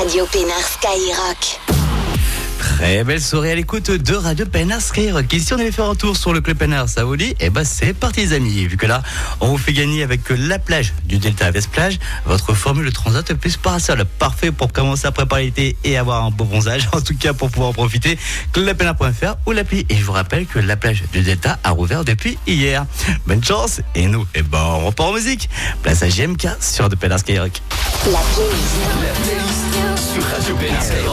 Radio Pénard Skyrock. Très belle soirée à l'écoute de Radio Pénard Skyrock. Ici, on allait faire un tour sur le Club Pénard, ça vous dit? Eh ben, c'est parti, les amis. Vu que là, on vous fait gagner avec la plage du Delta Vesplage, votre formule Transat plus parasol. Parfait pour commencer à préparer l'été et avoir un beau bronzage. En tout cas, pour pouvoir en profiter, clubpénard.fr ou l'appli. Et je vous rappelle que la plage du Delta a rouvert depuis hier. Bonne chance. Et nous, eh ben, on repart en musique. Place à JMK sur Radio Pénard Skyrock. La playlist sur Radio Pénard Skyrock.